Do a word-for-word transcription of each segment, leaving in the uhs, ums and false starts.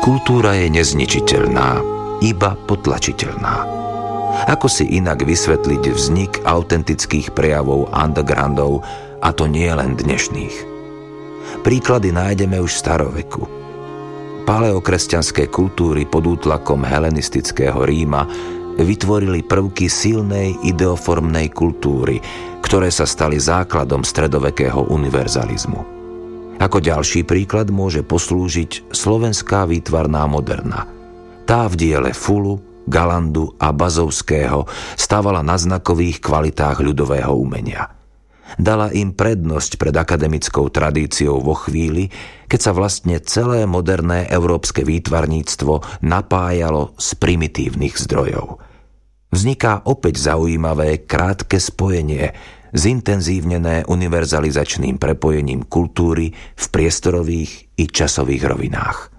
Kultúra je nezničiteľná, iba potlačiteľná. Ako si inak vysvetliť vznik autentických prejavov undergroundov, a to nie len dnešných? Príklady nájdeme už v staroveku. Paleokresťanské kultúry pod útlakom helenistického Ríma vytvorili prvky silnej ideoformnej kultúry, ktoré sa stali základom stredovekého univerzalizmu. Ako ďalší príklad môže poslúžiť slovenská výtvarná moderna. Tá v diele Fulu, Galandu a Bazovského stávala na znakových kvalitách ľudového umenia. Dala im prednosť pred akademickou tradíciou vo chvíli, keď sa vlastne celé moderné európske výtvarníctvo napájalo z primitívnych zdrojov. Vzniká opäť zaujímavé krátke spojenie, zintenzívnené univerzalizačným prepojením kultúry v priestorových i časových rovinách.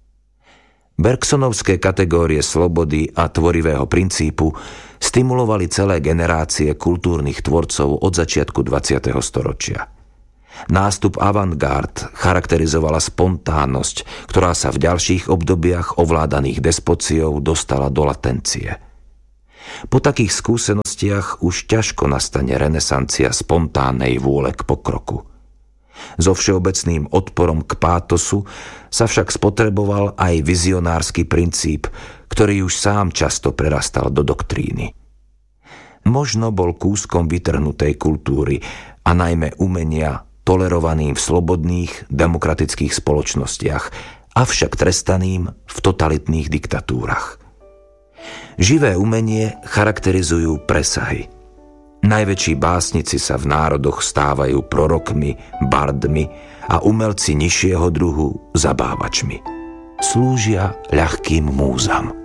Bergsonovské kategórie slobody a tvorivého princípu stimulovali celé generácie kultúrnych tvorcov od začiatku dvadsiateho storočia. Nástup avantgárd charakterizovala spontánnosť, ktorá sa v ďalších obdobiach ovládaných despociou dostala do latencie. Po takých skúsenostiach už ťažko nastane renesancia spontánnej vôle k pokroku. So všeobecným odporom k pátosu sa však spotreboval aj vizionársky princíp, ktorý už sám často prerastal do doktríny. Možno bol kúskom vytrhnutej kultúry a najmä umenia tolerovaným v slobodných, demokratických spoločnostiach, avšak trestaným v totalitných diktatúrach. Živé umenie charakterizujú presahy. Najväčší básnici sa v národoch stávajú prorokmi, bardmi a umelci nižšieho druhu zabávačmi. Slúžia ľahkým múzam.